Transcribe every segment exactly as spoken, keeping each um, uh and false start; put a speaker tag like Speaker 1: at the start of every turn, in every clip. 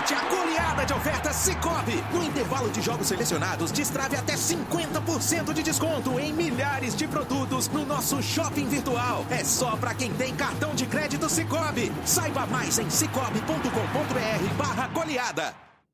Speaker 1: Aproveite a goleada de ofertas Sicoob. No intervalo de jogos selecionados, destrave até cinquenta por cento de desconto em milhares de produtos no nosso shopping virtual. É só para quem tem cartão de crédito Sicoob. Saiba mais em cicobi ponto com ponto br barra goleada.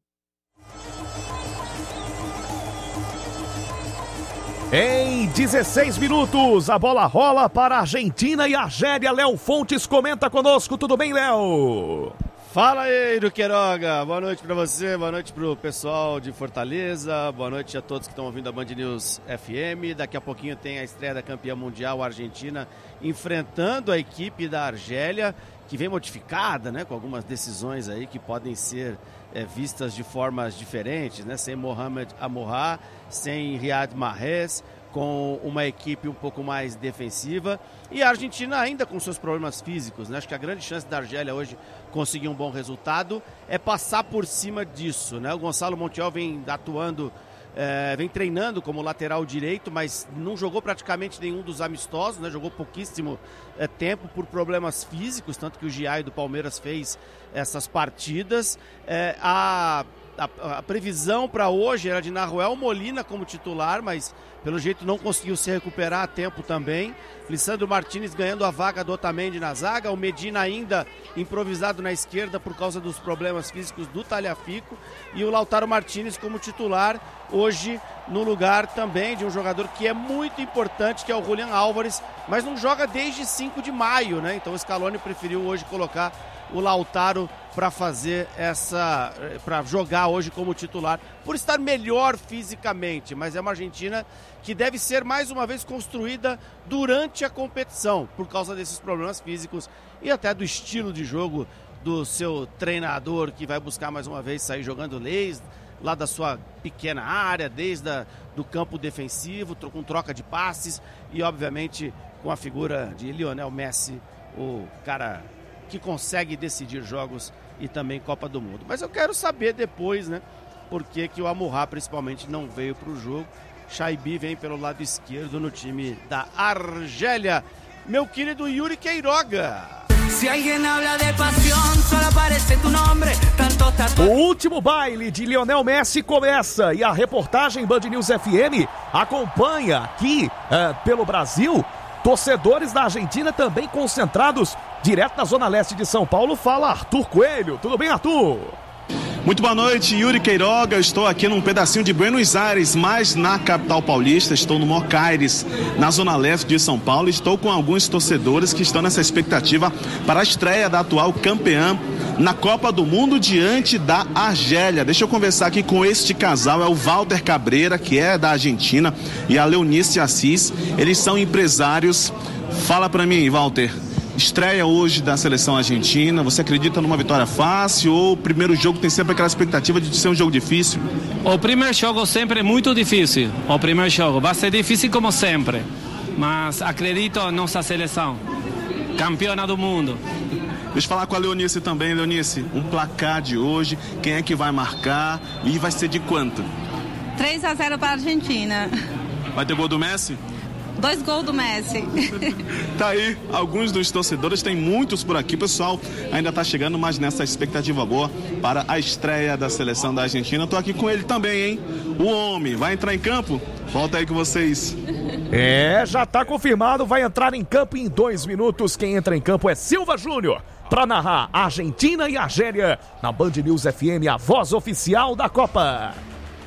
Speaker 2: Em dezesseis minutos, a bola rola para a Argentina e Argélia. Léo Fontes comenta conosco. Tudo bem, Léo?
Speaker 3: Fala aí, do Queiroga. Boa noite para você, boa noite pro pessoal de Fortaleza, boa noite a todos que estão ouvindo a Band News F M. Daqui a pouquinho tem a estreia da campeã mundial, a Argentina, enfrentando a equipe da Argélia, que vem modificada, né, com algumas decisões aí que podem ser é, vistas de formas diferentes, né, sem Mohamed Amorá, sem Riyad Mahrez, com uma equipe um pouco mais defensiva, e a Argentina ainda com seus problemas físicos, né? Acho que a grande chance da Argélia hoje conseguir um bom resultado é passar por cima disso, né? O Gonçalo Montiel vem atuando, é, vem treinando como lateral direito, mas não jogou praticamente nenhum dos amistosos, né? Jogou pouquíssimo é, tempo por problemas físicos, tanto que o Giai do Palmeiras fez essas partidas. É, a A, a previsão para hoje era de Nahuel Molina como titular, mas pelo jeito não conseguiu se recuperar a tempo também. Lissandro Martínez ganhando a vaga do Otamendi na zaga, o Medina ainda improvisado na esquerda por causa dos problemas físicos do Tagliafico, e o Lautaro Martínez como titular hoje no lugar também de um jogador que é muito importante, que é o Julián Álvares, mas não joga desde cinco de maio, né? Então o Scaloni preferiu hoje colocar o Lautaro para fazer essa, para jogar hoje como titular, por estar melhor fisicamente, mas é uma Argentina que deve ser mais uma vez construída durante a competição, por causa desses problemas físicos e até do estilo de jogo do seu treinador, que vai buscar mais uma vez sair jogando leis lá da sua pequena área, desde a, do campo defensivo, com troca de passes e obviamente com a figura de Lionel Messi, o cara que consegue decidir jogos e também Copa do Mundo. Mas eu quero saber depois, né, por que que o Amorá principalmente não veio para o jogo. Chaibi vem pelo lado esquerdo no time da Argélia. Meu querido Yuri Queiroga.
Speaker 2: O último baile de Lionel Messi começa e a reportagem Band News F M acompanha aqui uh, pelo Brasil. Torcedores da Argentina também concentrados direto na Zona Leste de São Paulo. Fala Arthur Coelho. Tudo bem, Arthur?
Speaker 4: Muito boa noite, Yuri Queiroga. Eu estou aqui num pedacinho de Buenos Aires, mas na capital paulista. Estou no Moca Aires, na Zona Leste de São Paulo. Estou com alguns torcedores que estão nessa expectativa para a estreia da atual campeã na Copa do Mundo diante da Argélia. Deixa eu conversar aqui com este casal, é o Walter Cabreira, que é da Argentina, e a Leonice Assis. Eles são empresários. Fala para mim, Walter. Estreia hoje da seleção argentina, você acredita numa vitória fácil ou o primeiro jogo tem sempre aquela expectativa de ser um jogo difícil?
Speaker 5: O primeiro jogo sempre é muito difícil, o primeiro jogo vai ser difícil como sempre, mas acredito na nossa seleção, campeona do mundo.
Speaker 4: Deixa eu falar com a Leonice também. Leonice, um placar de hoje, quem é que vai marcar e vai ser de quanto?
Speaker 6: três a zero para a Argentina.
Speaker 4: Vai ter gol do Messi?
Speaker 6: Dois gols do Messi.
Speaker 4: Tá aí, alguns dos torcedores, tem muitos por aqui, pessoal ainda tá chegando, mas nessa expectativa boa para a estreia da seleção da Argentina. Tô aqui com ele também, hein? O homem vai entrar em campo? Volta aí com vocês.
Speaker 2: É, já tá confirmado, vai entrar em campo em dois minutos. Quem entra em campo é Silva Júnior, para narrar Argentina e Argélia na Band News F M, a voz oficial da Copa.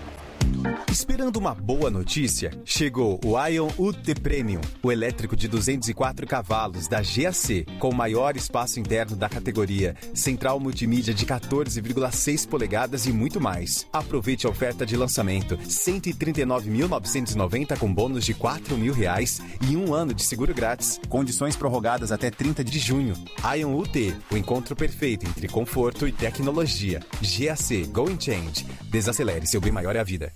Speaker 7: Esperando uma boa notícia, chegou o Ion U T Premium, o elétrico de duzentos e quatro cavalos da G A C, com o maior espaço interno da categoria, central multimídia de quatorze vírgula seis polegadas e muito mais. Aproveite a oferta de lançamento, cento e trinta e nove mil novecentos e noventa com bônus de quatro mil reais e um ano de seguro grátis. Condições prorrogadas até trinta de junho. Ion U T, o encontro perfeito entre conforto e tecnologia. G A C Go and Change. Desacelere, seu bem maior é a vida.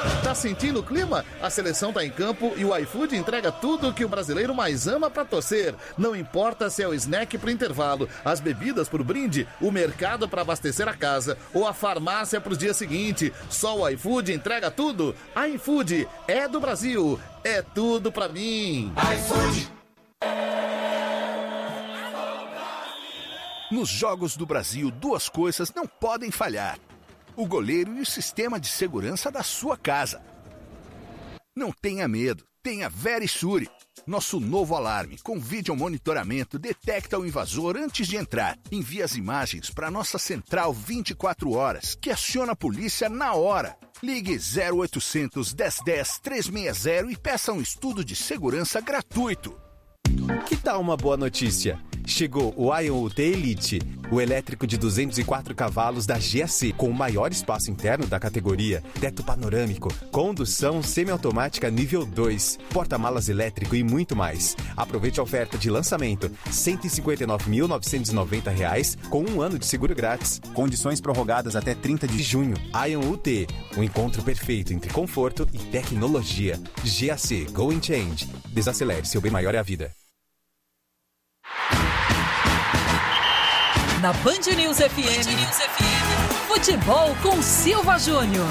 Speaker 8: Tá sentindo o clima? A seleção tá em campo e o iFood entrega tudo o que o brasileiro mais ama pra torcer. Não importa se é o snack pro intervalo, as bebidas pro brinde, o mercado pra abastecer a casa ou a farmácia pros dias seguintes. Só o iFood entrega tudo. iFood é do Brasil. É tudo pra mim. iFood.
Speaker 9: Nos Jogos do Brasil, duas coisas não podem falhar: o goleiro e o sistema de segurança da sua casa. Não tenha medo, tenha Verisure. Nosso novo alarme com vídeo monitoramento detecta o invasor antes de entrar. Envia as imagens para nossa central vinte e quatro horas, que aciona a polícia na hora. Ligue zero oitocentos, dez dez, trezentos e sessenta e peça um estudo de segurança gratuito.
Speaker 7: Que tal uma boa notícia? Chegou o Ion U T Elite, o elétrico de duzentos e quatro cavalos da G A C, com o maior espaço interno da categoria, teto panorâmico, condução semiautomática nível dois, porta-malas elétrico e muito mais. Aproveite a oferta de lançamento, cento e cinquenta e nove mil novecentos e noventa reais, com um ano de seguro grátis. Condições prorrogadas até trinta de junho. Ion U T, um encontro perfeito entre conforto e tecnologia. G A C, Go and Change. Desacelere, seu bem maior é a vida.
Speaker 10: Na Band News F M, Band News F M, futebol com Silva Júnior.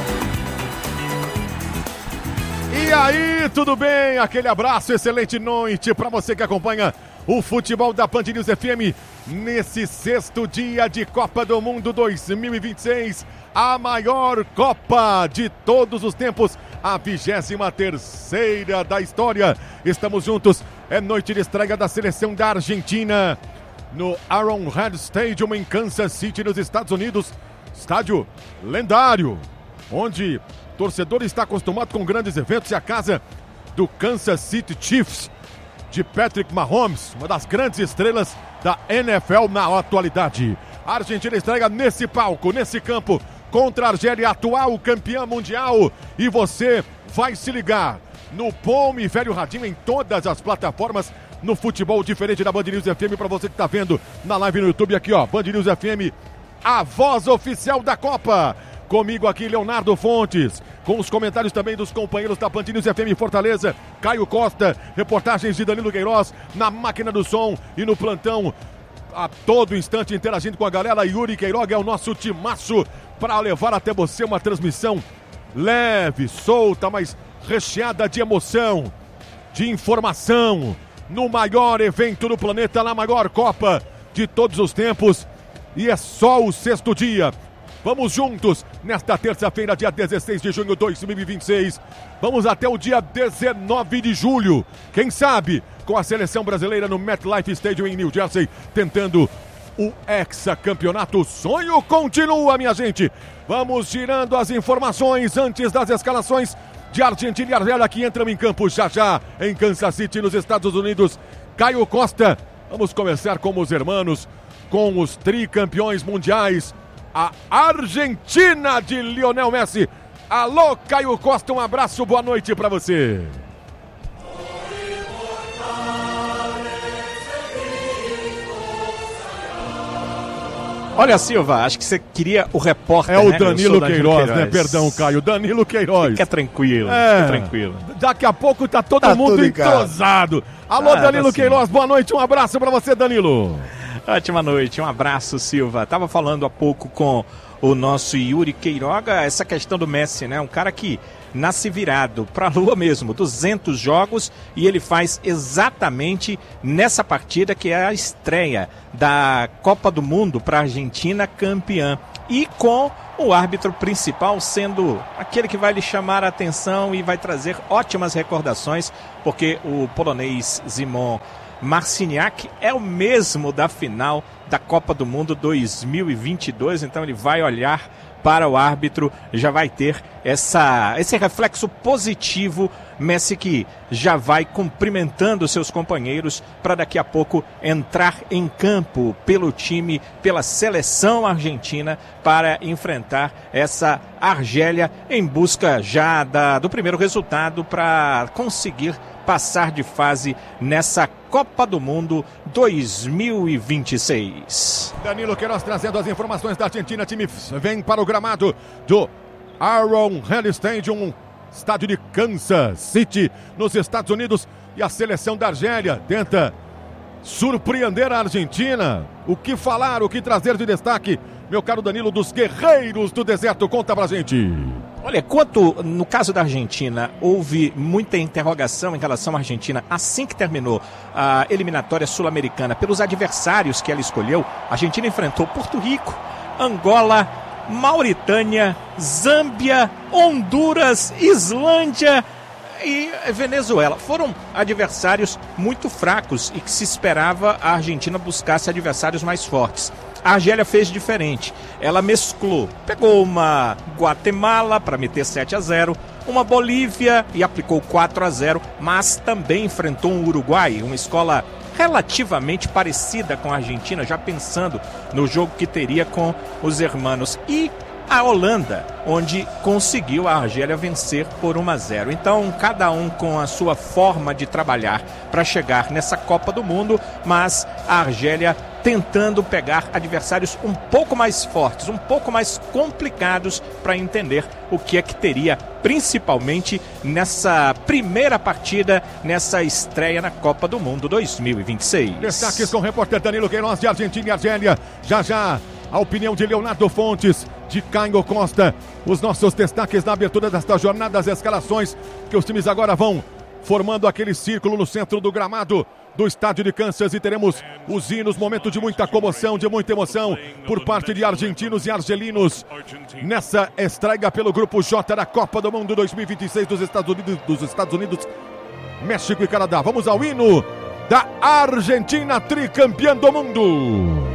Speaker 11: E aí, tudo bem? Aquele abraço, excelente noite para você que acompanha o futebol da Band News F M nesse sexto dia de Copa do Mundo dois mil e vinte e seis, a maior Copa de todos os tempos, a vigésima terceira da história. Estamos juntos, é noite de estreia da seleção da Argentina no Arrowhead Stadium em Kansas City, nos Estados Unidos. Estádio lendário, onde o torcedor está acostumado com grandes eventos, e a casa do Kansas City Chiefs, de Patrick Mahomes, uma das grandes estrelas da N F L na atualidade. A Argentina estreia nesse palco, nesse campo, contra a Argélia, atual campeã mundial. E você vai se ligar no bom e velho radinho em todas as plataformas, no futebol diferente da Band News F M, para você que está vendo na live no YouTube aqui, ó, Band News F M, a voz oficial da Copa. Comigo aqui, Leonardo Fontes, com os comentários também dos companheiros da Band News F M Fortaleza, Caio Costa, reportagens de Danilo Queiroz, na máquina do som e no plantão, a todo instante interagindo com a galera. Yuri Queiroga é o nosso timaço para levar até você uma transmissão leve, solta, mas recheada de emoção, de informação, no maior evento do planeta, na maior Copa de todos os tempos. E é só o sexto dia. Vamos juntos nesta terça-feira, dia dezesseis de junho de dois mil e vinte e seis. Vamos até o dia dezenove de julho. Quem sabe com a seleção brasileira no MetLife Stadium em New Jersey, tentando o hexacampeonato. O sonho continua, minha gente. Vamos girando as informações antes das escalações de Argentina e Argélia, que entram em campo já já em Kansas City, nos Estados Unidos. Caio Costa, vamos começar com os hermanos, com os tricampeões mundiais, a Argentina de Lionel Messi. Alô, Caio Costa, um abraço, boa noite para você.
Speaker 12: Olha, Silva, acho que você queria o repórter,
Speaker 11: É o
Speaker 12: né?
Speaker 11: Danilo, Danilo Queiroz,
Speaker 12: Queiroz,
Speaker 11: né? Perdão, Caio. Danilo Queiroz.
Speaker 12: Fica tranquilo,
Speaker 11: é,
Speaker 12: fica tranquilo.
Speaker 11: Daqui a pouco tá todo
Speaker 12: tá
Speaker 11: mundo entrosado. Alô, ah, Danilo tá Queiroz, boa noite, um abraço pra você, Danilo.
Speaker 12: Ótima noite, um abraço, Silva. Tava falando há pouco com o nosso Yuri Queiroga, essa questão do Messi, né? Um cara que nasce virado pra lua mesmo, duzentos jogos, e ele faz exatamente nessa partida que é a estreia da Copa do Mundo para a Argentina campeã, e com o árbitro principal sendo aquele que vai lhe chamar a atenção e vai trazer ótimas recordações, porque o polonês Szymon Marciniak é o mesmo da final da Copa do Mundo dois mil e vinte e dois, então ele vai olhar para o árbitro, já vai ter essa, esse reflexo positivo. Messi que já vai cumprimentando seus companheiros para daqui a pouco entrar em campo pelo time, pela seleção argentina, para enfrentar essa Argélia em busca já da, do primeiro resultado para conseguir passar de fase nessa Copa do Mundo dois mil e vinte e seis.
Speaker 11: Danilo Queiroz trazendo as informações da Argentina. Time vem para o gramado do Arrowhead Stadium estádio de Kansas City, nos Estados Unidos. E a seleção da Argélia tenta surpreender a Argentina. O que falar, o que trazer de destaque? Meu caro Danilo, dos Guerreiros do Deserto, conta pra gente.
Speaker 12: Olha, quanto no caso da Argentina, houve muita interrogação em relação à Argentina assim que terminou a eliminatória sul-americana pelos adversários que ela escolheu. A Argentina enfrentou Porto Rico, Angola, Mauritânia, Zâmbia, Honduras, Islândia e Venezuela. Foram adversários muito fracos e que se esperava a Argentina buscasse adversários mais fortes. A Argélia fez diferente, ela mesclou, pegou uma Guatemala para meter sete a zero, uma Bolívia e aplicou quatro a zero, mas também enfrentou um Uruguai, uma escola relativamente parecida com a Argentina, já pensando no jogo que teria com os hermanos, e a Holanda, onde conseguiu a Argélia vencer por um a zero. Então, cada um com a sua forma de trabalhar para chegar nessa Copa do Mundo, mas a Argélia tentando pegar adversários um pouco mais fortes, um pouco mais complicados para entender o que é que teria, principalmente nessa primeira partida, nessa estreia na Copa do Mundo dois mil e vinte e seis.
Speaker 11: Destaques com o repórter Danilo Queiroz de Argentina e Argélia. Já já, a opinião de Leonardo Fontes, de Caio Costa. Os nossos destaques na abertura desta jornada, as escalações, que os times agora vão formando aquele círculo no centro do gramado do estádio de Kansas, e teremos os hinos, momento de muita comoção, de muita emoção por parte de argentinos e argelinos nessa estreia pelo Grupo J da Copa do Mundo dois mil e vinte e seis dos Estados Unidos, dos Estados Unidos, México e Canadá. Vamos ao hino da Argentina, tricampeã do mundo.